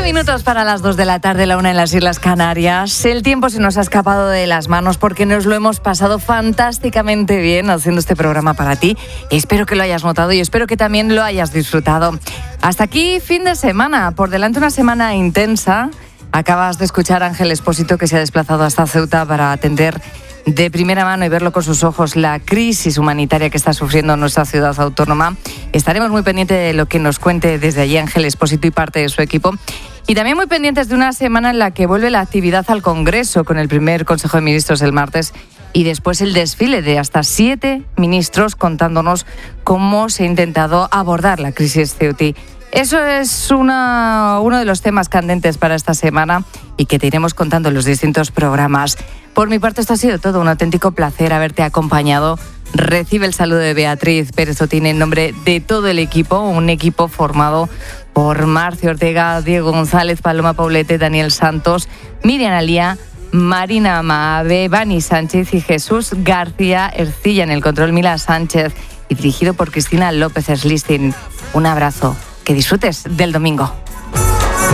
minutos para las 2 de la tarde, la 1 en las Islas Canarias. El tiempo se nos ha escapado de las manos porque nos lo hemos pasado fantásticamente bien haciendo este programa para ti. Espero que lo hayas notado y espero que también lo hayas disfrutado. Hasta aquí fin de semana, por delante una semana intensa. Acabas de escuchar a Ángel Expósito, que se ha desplazado hasta Ceuta para atender de primera mano y verlo con sus ojos la crisis humanitaria que está sufriendo nuestra ciudad autónoma. Estaremos muy pendientes de lo que nos cuente desde allí Ángel Expósito y parte de su equipo. Y también muy pendientes de una semana en la que vuelve la actividad al Congreso con el primer Consejo de Ministros el martes y después el desfile de hasta 7 ministros contándonos cómo se ha intentado abordar la crisis ceutí. Eso es uno de los temas candentes para esta semana y que te iremos contando en los distintos programas. Por mi parte, esto ha sido todo un auténtico placer haberte acompañado. Recibe el saludo de Beatriz Pérez Otín en nombre de todo el equipo, un equipo formado por Marcio Ortega, Diego González, Paloma Paulete, Daniel Santos, Miriam Alía, Marina Maave, Vani Sánchez y Jesús García Ercilla en el control, Mila Sánchez, y dirigido por Cristina López Slistin. Un abrazo. Que disfrutes del domingo.